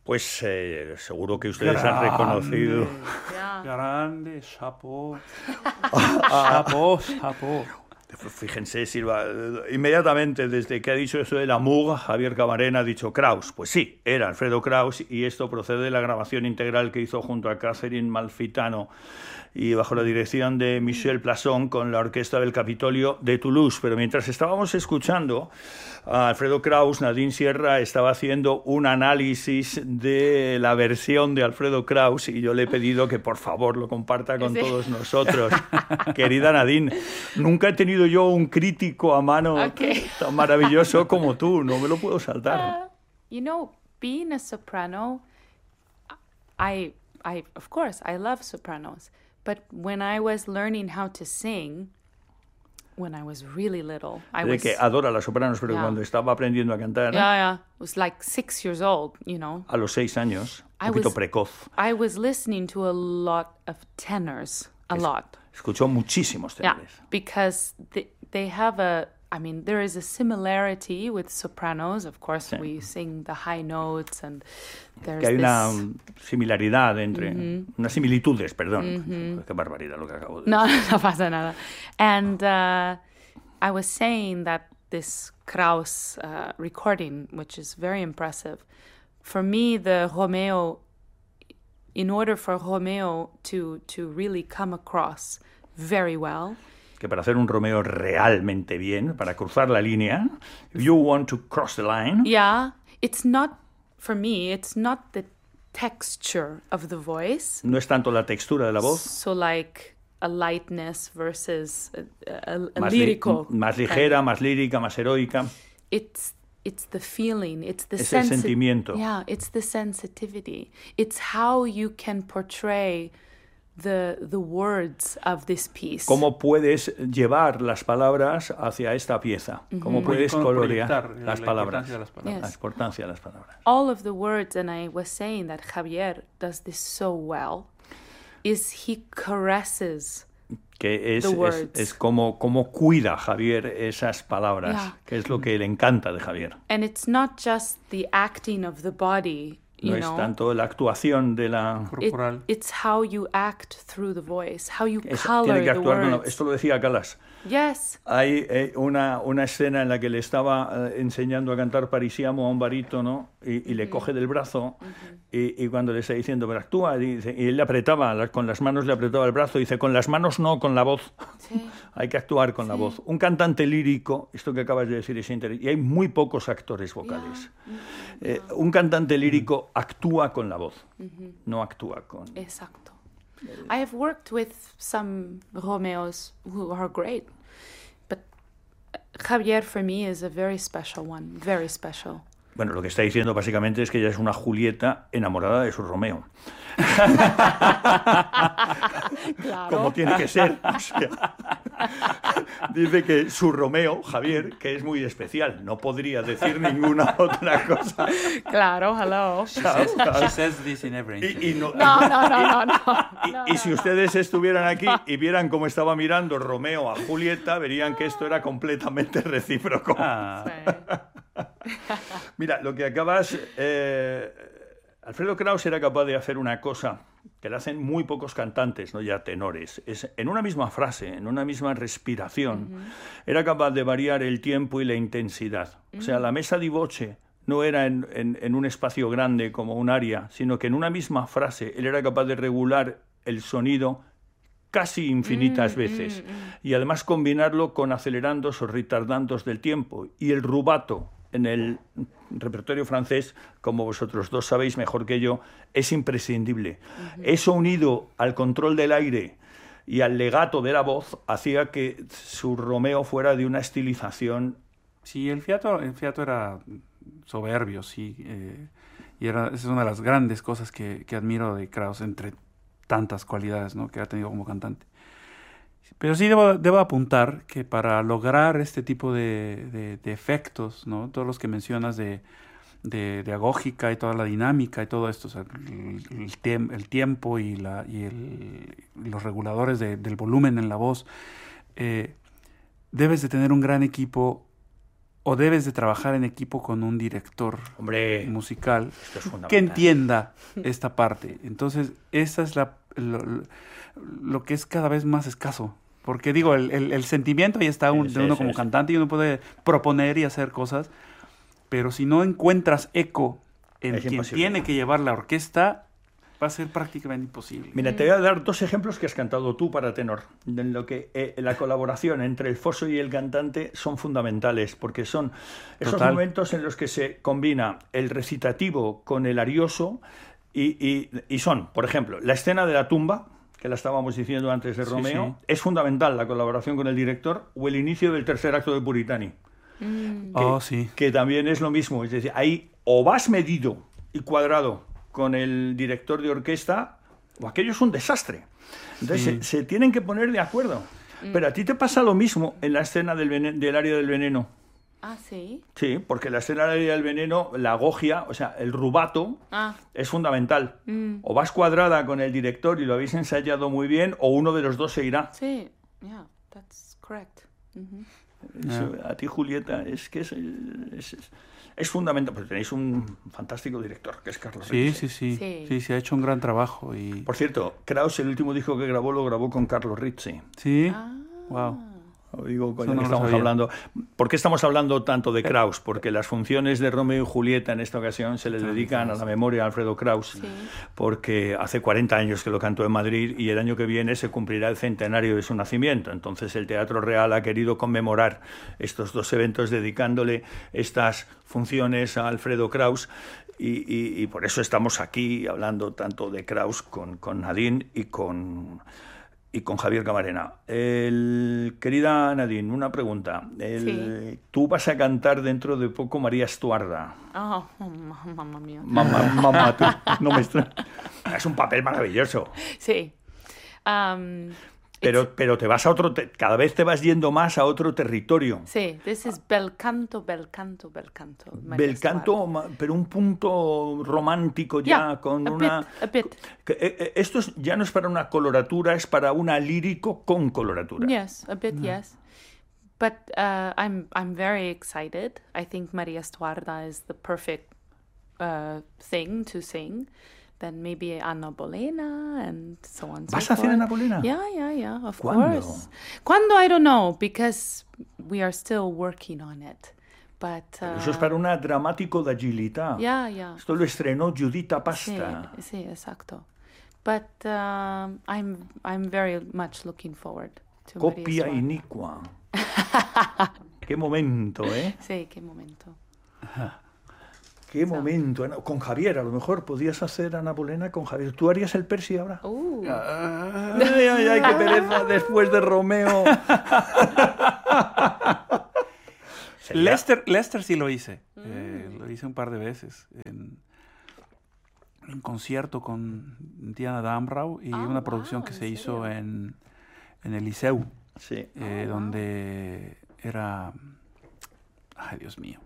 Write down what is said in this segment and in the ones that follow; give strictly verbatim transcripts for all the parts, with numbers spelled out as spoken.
Pues eh, seguro que ustedes grande, han reconocido. Grande, chapo. Chapo, chapo. Fíjense, Silva, inmediatamente desde que ha dicho eso del amour, Javier Camarena ha dicho Kraus. Pues sí, era Alfredo Kraus, y esto procede de la grabación integral que hizo junto a Catherine Malfitano y bajo la dirección de Michel Plasson con la Orquesta del Capitolio de Toulouse. Pero mientras estábamos escuchando a Alfredo Kraus, Nadine Sierra estaba haciendo un análisis de la versión de Alfredo Kraus y yo le he pedido que por favor lo comparta con sí. todos nosotros. Querida Nadine, nunca he tenido yo un crítico a mano okay. tan maravilloso como tú, no me lo puedo saltar. Uh, you know, being a soprano, I, I, of course, I love sopranos. But when I was learning how to sing, when I was really little, I de was... que adora las sopranos, pero yeah. cuando estaba aprendiendo a cantar... Yeah, yeah. I was like six years old, you know. A los seis años, un poquito precoz. I was listening to a lot of tenors, a es, lot. Escuchó muchísimos tenores. Yeah, because they, they have a... I mean, there is a similarity with sopranos. Of course, sí. we sing the high notes and there's que hay this... una similaridad entre... Mm-hmm. Unas similitudes, perdón. Mm-hmm. Qué barbaridad lo que acabo de decir. No, no pasa nada. And uh, I was saying that this Kraus uh, recording, which is very impressive, for me, the Romeo, in order for Romeo to, to really come across very well... que para hacer un Romeo realmente bien, para cruzar la línea, you want to cross the line. Yeah, it's not, for me, it's not the texture of the voice. No es tanto la textura de la voz. So like a lightness versus a, a, a más lyrical. Li- más ligera, más lírica, más heroica. It's it's the feeling, it's the es el sensi- sentimiento. Yeah, it's the sensitivity. It's how you can portray The, the words of this piece. ¿Cómo puedes llevar las palabras hacia esta pieza? Mm-hmm. ¿Cómo puedes colorear las palabras? las palabras? Yes. La importancia de las palabras. All of the words, and I was saying that Javier does this so well, is he caresses que es, the words. es, es como, como cuida Javier esas palabras, Yeah. que es lo que le encanta de Javier. And it's not just the acting of the body. You no know, es tanto la actuación de la corporal. It, it's how you act through the voice, how you es, color tiene que the actuar words. con la, esto lo decía Calas. Yes. Hay eh, una, una escena en la que le estaba eh, enseñando a cantar Parisiamo a un barítono y, y mm-hmm. le coge del brazo mm-hmm. y, y cuando le está diciendo, pero actúa, y, dice, y él le apretaba, con las manos le apretaba el brazo, y dice, con las manos no, con la voz. Sí. Hay que actuar con sí. la voz. Un cantante lírico, esto que acabas de decir es interesante, y hay muy pocos actores vocales. Yeah. Eh, un cantante lírico actúa con la voz, mm-hmm. no actúa con... Exacto. I have worked with some Romeos who are great, but Javier for me is a very special one, very special. Bueno, lo que está diciendo básicamente es que ella es una Julieta enamorada de su Romeo. Claro. Como tiene que ser. O sea, dice que su Romeo, Javier, que es muy especial, no podría decir ninguna otra cosa. Claro, hello. She says, she says this in every interview. Y, y no, no, no, no, no, no. Y, no, y no, si no. ustedes estuvieran aquí y vieran cómo estaba mirando Romeo a Julieta, verían que esto era completamente recíproco. Ah. Sí. Mira, lo que acabas... Eh, Alfredo Kraus era capaz de hacer una cosa que le hacen muy pocos cantantes, no ya tenores. Es, en una misma frase, en una misma respiración, uh-huh. era capaz de variar el tiempo y la intensidad. Uh-huh. O sea, la mesa di voce no era en, en, en un espacio grande como un aria, sino que en una misma frase él era capaz de regular el sonido casi infinitas mm, veces, mm, mm. y además combinarlo con acelerandos o retardandos del tiempo. Y el rubato en el repertorio francés, como vosotros dos sabéis mejor que yo, es imprescindible. Uh-huh. Eso unido al control del aire y al legato de la voz hacía que su Romeo fuera de una estilización. Sí, el fiato, el fiato era soberbio, sí, eh, y era, esa es una de las grandes cosas que, que admiro de Kraus, entre tantas cualidades, ¿no?, que ha tenido como cantante. Pero sí debo, debo apuntar que para lograr este tipo de, de, de efectos, ¿no?, todos los que mencionas de, de, de agógica y toda la dinámica y todo esto, o sea, el, el, tem, el tiempo y, la, y el, los reguladores de, del volumen en la voz, eh, debes de tener un gran equipo o debes de trabajar en equipo con un director Hombre, musical esto es fundamental. que entienda esta parte. Entonces, esa es la, lo, lo que es cada vez más escaso. Porque digo, el, el, el sentimiento ahí está un, Sí, de uno sí, como sí. cantante y uno puede proponer y hacer cosas, pero si no encuentras eco en Es quien imposible. tiene que llevar la orquesta, va a ser prácticamente imposible. Mira, te voy a dar dos ejemplos que has cantado tú para tenor, en lo que eh, la colaboración entre el foso y el cantante son fundamentales, porque son esos Total. momentos en los que se combina el recitativo con el arioso y, y, y son, por ejemplo, la escena de la tumba, que la estábamos diciendo antes de Sí, Romeo, sí. es fundamental la colaboración con el director, o el inicio del tercer acto de Puritani, que, Oh, sí. que también es lo mismo, es decir, ahí o vas medido y cuadrado con el director de orquesta, o aquello es un desastre. Entonces Sí. se, se tienen que poner de acuerdo. Pero a ti te pasa lo mismo en la escena del, vene- del área del veneno. Ah, sí. Sí, porque la escena del área del veneno, la gogia, o sea, el rubato, Ah, es fundamental. O vas cuadrada con el director y lo habéis ensayado muy bien, o uno de los dos se irá. sí. Yeah, that's correct. Mhm. Eso, a ti, Julieta, es que es, es, es- es fundamental. Pues tenéis un fantástico director, que es Carlos Sí, Ritchie. sí, sí, Sí. sí. Se ha hecho un gran trabajo. Y... Por cierto, Kraus, el último disco que grabó, lo grabó con Carlos Ritchie. Sí, Ah. wow. Lo digo, coño, Eso no que lo estamos sabía. hablando. ¿Por qué estamos hablando tanto de Kraus? Porque las funciones de Romeo y Julieta en esta ocasión se le dedican a la memoria de Alfredo Kraus, Sí. porque hace cuarenta años que lo cantó en Madrid y el año que viene se cumplirá el centenario de su nacimiento. Entonces el Teatro Real ha querido conmemorar estos dos eventos dedicándole estas funciones a Alfredo Kraus. Y, y- y por eso estamos aquí hablando tanto de Kraus con, con Nadine y con, y con Javier Camarena. El, querida Nadine, una pregunta. El- Sí. Tú vas a cantar dentro de poco María Estuarda. Oh, ma- mamma mía. Mamá, mamá, tú, no me extra- Es un papel maravilloso. Sí. Um, Pero, pero te vas a otro, te- cada vez te vas yendo más a otro territorio. sí, this is bel canto, bel canto, bel canto. María Bel canto, Estuardo. ma- pero un punto romántico ya, Yeah, con a una... bit, a bit. que, eh, eh, esto es- ya no es para una coloratura, es para una lírico con coloratura. Yes, a bit, yes. But uh, I'm I'm very excited. I think María Estuarda is the perfect uh, thing to sing. Then maybe Ana Bolena and so on. and ¿Vas so a hacer forth. Ana Bolena? Yeah, yeah, yeah. Of ¿Cuándo? course. Cuando I don't know because we are still working on it. But uh, Eso es para una dramático de agilità. yeah, yeah. Esto lo estrenó Giuditta Sí, Pasta. sí, exacto. But um, I'm I'm very much looking forward to María Copia Estuarda. inicua. Qué momento, ¿eh? Sí, qué momento. Qué momento. Ana- Con Javier, a lo mejor podías hacer Ana Bolena con Javier. ¿Tú harías el Percy ahora? Uh. Ay, ay, ay, qué pereza después de Romeo. Sería- Lester, Lester sí lo hice. Eh, lo hice un par de veces. En, en concierto con Diana Damrau y Ah, una producción wow, que ¿en se hizo serio? en, en el Liceu, Sí. eh, donde era... Ay, Dios mío.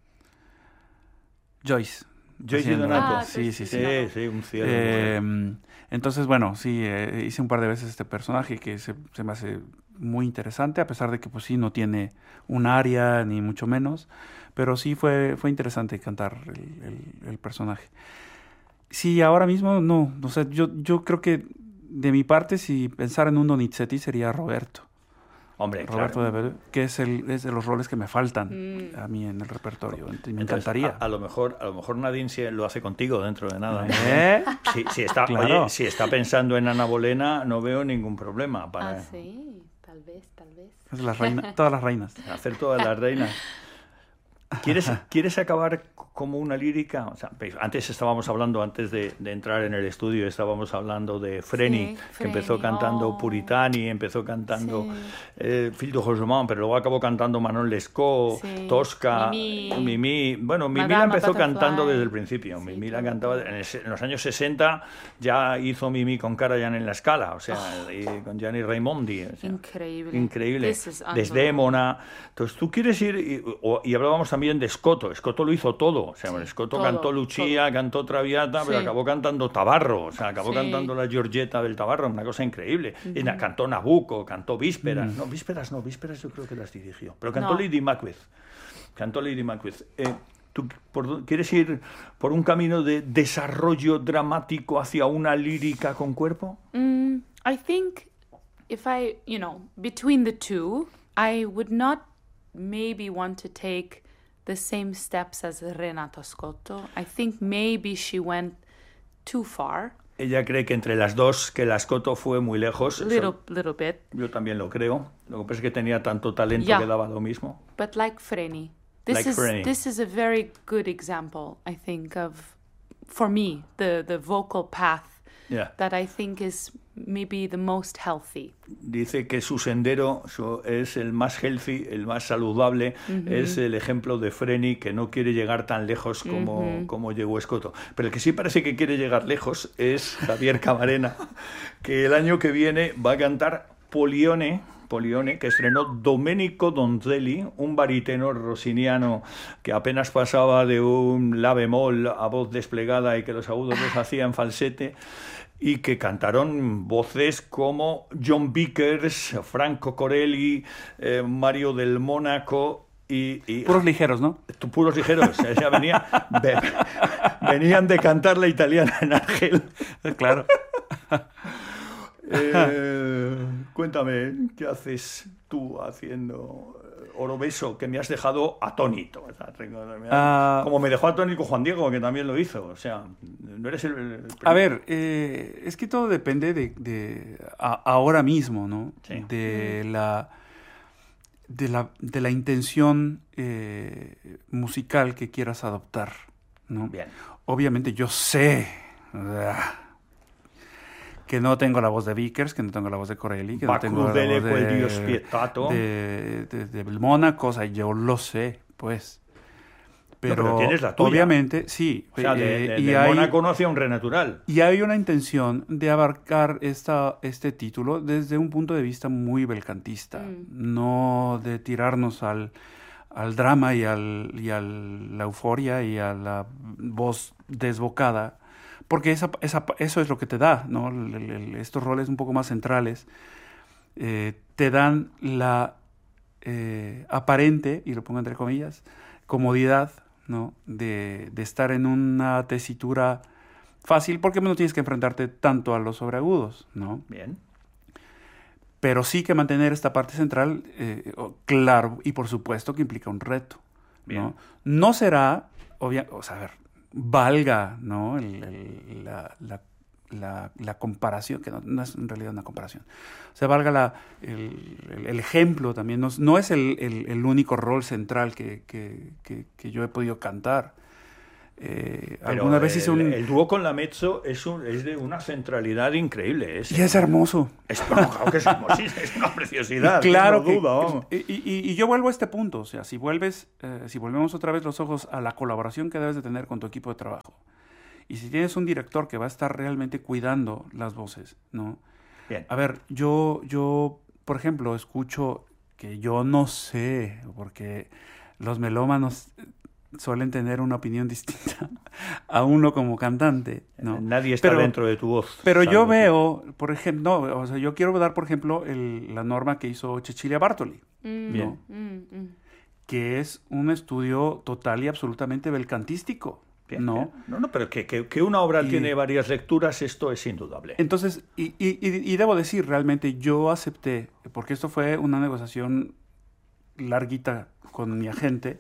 Joyce. Joyce haciendo- Donato. Ah, Sí, sí, sí. Sí, sí, un cielo. Eh, entonces, bueno, sí, eh, hice un par de veces este personaje que se, se me hace muy interesante, a pesar de que pues sí no tiene un área ni mucho menos, pero sí fue, fue interesante cantar el, el- el personaje. Sí, ahora mismo no, o sea, yo, yo creo que de mi parte, si pensar en un Donizetti sería Roberto. Hombre, Roberto claro. de Bede, que es, el, es de los roles que me faltan Mm. a mí en el repertorio. Entonces, me Entonces, encantaría. A, a lo mejor, a lo mejor Nadine sí lo hace contigo dentro de nada. ¿Eh? Si, si está, Claro. oye, si está pensando en Ana Bolena, no veo ningún problema para Ah, sí, tal vez, tal vez. Es las reina- todas las reinas. hacer todas las reinas. ¿Quieres, ¿Quieres acabar c- como una lírica? O sea, veis, antes estábamos hablando, antes de, de entrar en el estudio, estábamos hablando de Freni, Sí, que empezó Freni, cantando oh. Puritani, empezó cantando Sí. eh, Fil de Rosemont, pero luego acabó cantando Manon Lescaut, Sí. Tosca, Mimi. Mimi. Bueno, Mimi Madama la empezó Butterfly. cantando desde el principio. Sí, Mimi la claro. cantaba en, el- en los años sesenta, ya hizo Mimi con Karajan en la Scala, o sea, y con Gianni Raimondi. o sea, Increíble. Increíble. This is unbelievable. Desdémona. Entonces, tú quieres ir. Y, o- y hablábamos también de Scotto. Scotto lo hizo todo. O sea, Sí, Scotto todo, cantó Lucia, cantó Traviata, pero Sí. acabó cantando Tabarro. O sea, acabó Sí. cantando la Giorgetta del Tabarro. Una cosa increíble. Y na- cantó Nabucco, cantó Vísperas. No, Vísperas no, Vísperas yo creo que las dirigió. Pero cantó No. Lady Macbeth. Cantó Lady Macbeth. Eh, ¿Tú por, quieres ir por un camino de desarrollo dramático hacia una lírica con cuerpo? Mm, I think if I, you know, between the two, I would not maybe want to take the same steps as Renato Scotto. I think maybe she went too far. Ella cree que entre las dos, que la Scotto fue muy lejos. Little, Eso, little bit. yo también lo creo. Lo que pasa es que tenía tanto talento Yeah. que daba lo mismo. But like Freni. This Like is Freni. this is a very good example, I think, of, for me, the, the vocal path Yeah. that I think is maybe the most healthy. Dice que su sendero su, es el más healthy, el más saludable, uh-huh. Es el ejemplo de Freni, que no quiere llegar tan lejos como, uh-huh. como llegó Scotto. Pero el que sí parece que quiere llegar lejos es Javier Camarena, que el año que viene va a cantar Polione, Polione, que estrenó Domenico Donzelli, un barítono rossiniano que apenas pasaba de un la bemol a voz desplegada y que los agudos los hacía en falsete, y que cantaron voces como John Vickers, Franco Corelli, eh, Mario del Mónaco y, y... Puros ligeros, ¿no? Puros ligeros. O sea, venía, ve, venían de cantar la italiana en Argel. Claro. Eh, cuéntame, ¿qué haces tú haciendo Orobeso, que me has dejado atónito? O sea, uh, como me dejó atónito Juan Diego, que también lo hizo. O sea, no eres el... el a ver, eh, es que todo depende de, de a, ahora mismo, ¿no? Sí. De la... De la, de la intención eh, musical que quieras adoptar, ¿no? Bien. Obviamente yo sé uh, que no tengo la voz de Vickers, que no tengo la voz de Corelli, que no tengo la voz de, Dios pietato. de, de, de, de Mónaco, o sea, yo lo sé, pues. Pero, no, pero tienes la tuya. Obviamente, sí. O sea, de, de, y de hay, Mónaco no hacía un renatural. Y hay una intención de abarcar esta, este título desde un punto de vista muy belcantista, mm. no de tirarnos al, al drama y a y al, la euforia y a la voz desbocada, porque esa, esa, eso es lo que te da, ¿no? El, el, estos roles un poco más centrales eh, te dan la eh, aparente, y lo pongo entre comillas, comodidad, ¿no? De, de estar en una tesitura fácil, porque no tienes que enfrentarte tanto a los sobreagudos, ¿no? Bien. Pero sí que mantener esta parte central, eh, claro, y por supuesto que implica un reto, Bien. ¿no? No será, obvia, o sea, a ver, valga, ¿no? El, el, la, la, la, la comparación, que no, no es en realidad una comparación, o sea, valga la, el, el, el ejemplo también, no, no es el, el, el único rol central que, que, que, que yo he podido cantar. Eh, alguna vez hice un... El dúo con la mezzo es, un, es de una centralidad increíble. Es, y es hermoso. Es, no, claro que es hermosísimo, es una preciosidad. Y claro no duda, que, vamos. Y, y, y yo vuelvo a este punto, o sea, si vuelves, eh, si volvemos otra vez los ojos a la colaboración que debes de tener con tu equipo de trabajo, y si tienes un director que va a estar realmente cuidando las voces, ¿no? Bien. A ver, yo, yo, por ejemplo, escucho que yo no sé, porque los melómanos suelen tener una opinión distinta a uno como cantante, ¿no? Nadie está pero, dentro de tu voz. Pero yo veo, tú. por ejemplo, no, o sea, yo quiero dar, por ejemplo, el, la norma que hizo Cecilia Bartoli, Mm. ¿no? Mm, mm. Que es un estudio total y absolutamente belcantístico, Bien, ¿no? bien. No, no, pero que, que, que una obra Y- tiene varias lecturas, esto es indudable. Entonces, y, y, y- y debo decir, realmente yo acepté, porque esto fue una negociación larguita con mi agente,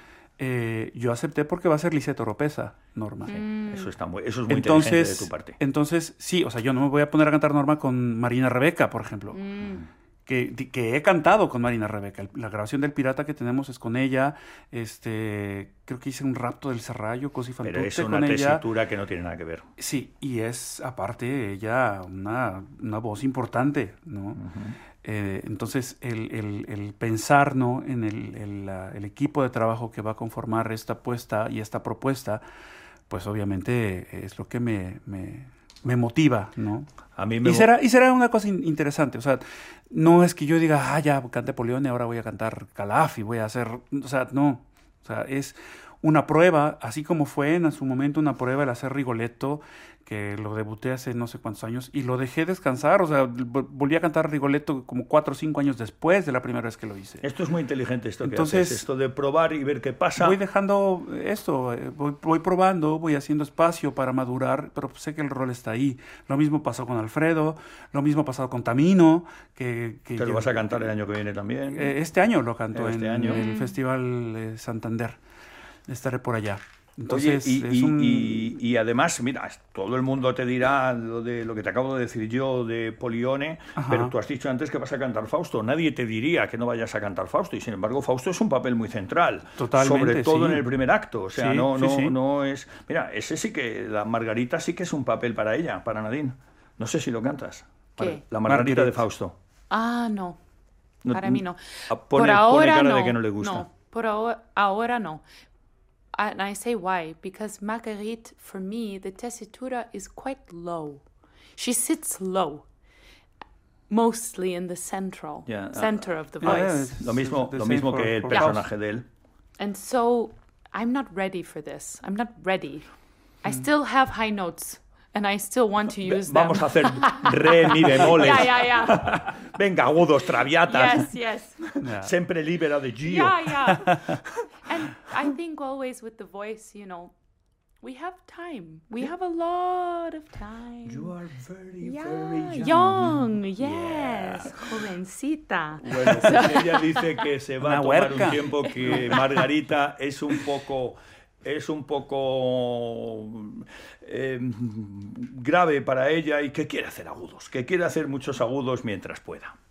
eh, yo acepté porque va a ser Lisette Oropesa, Norma. Mm. Eso, está muy, eso es muy inteligente Entonces, de tu parte. entonces, sí, o sea, yo no me voy a poner a cantar Norma con Marina Rebeca, por ejemplo. Mm. Que, que he cantado con Marina Rebeca. El- La grabación del Pirata que tenemos es con ella. Este, creo que hice un rapto del Serrallo, Cosi fan Pero es tutte una con ella. tesitura que no tiene nada que ver. Sí, y es aparte ella una, una voz importante, ¿no? Ujú. Eh, entonces, el, el, el pensar, ¿no? en el, el, la- el equipo de trabajo que va a conformar esta apuesta y esta propuesta, pues obviamente es lo que me, me, me motiva, ¿no? A mí me Y será, y será una cosa in- interesante, o sea, no es que yo diga, ah, ya canté Polione, ahora voy a cantar Calaf y voy a hacer, o sea, no, o sea, es una prueba, así como fue en su momento una prueba el hacer Rigoletto, que lo debuté hace no sé cuántos años, y lo dejé descansar, o sea, volví a cantar Rigoletto como cuatro o cinco años después de la primera vez que lo hice. Esto es muy inteligente, esto Entonces, que haces, esto de probar y ver qué pasa. Voy dejando esto, voy, voy probando, voy haciendo espacio para madurar, pero sé que el rol está ahí. Lo mismo pasó con Alfredo, lo mismo ha pasado con Tamino, que... que ¿Te lo yo, vas a cantar el año que viene también? Eh, este año lo canto este en año. el Festival eh, Santander. Estaré por allá. Entonces, Oye, y, es y, un... y, y además, mira, todo el mundo te dirá lo, de, lo que te acabo de decir yo de Polione, Ajá. pero tú has dicho antes que vas a cantar Fausto. Nadie te diría que no vayas a cantar Fausto, y sin embargo Fausto es un papel muy central. Totalmente, sobre todo sí. en el primer acto. O sea, Sí, no, sí, no, sí. no es... Mira, ese sí que, la Margarita sí que es un papel para ella, para Nadine. No sé si lo cantas. ¿Qué? La Margarita Marguerite. de Fausto. Ah, no. No- Para mí no. Ah, Pone, por pone ahora cara no. de que no le gusta. No, por ahora, ahora no. And I say why? Because Marguerite, for me, the tessitura is quite low. She sits low, mostly in the central Yeah, uh, center of the yeah, voice. yeah, it's- Lo mismo, the lo same mismo for- que el for personaje de él. And so I'm not ready for this. I'm not ready. I still have high notes, and I still want to use Vamos them. a hacer re, mi bemoles. Yeah, yeah, yeah. Venga, agudos, traviatas. Yes, yes. Yeah. Sempre libera de Gio. Yeah, yeah. And I think always with the voice, you know, we have time. We have a lot of time. You are very, Yeah, very young. Yes, jovencita. Bueno, pues ella dice que se va Una a tomar huerca. un tiempo, que Margarita es un poco... es un poco eh, grave para ella y que quiere hacer agudos, que quiere hacer muchos agudos mientras pueda.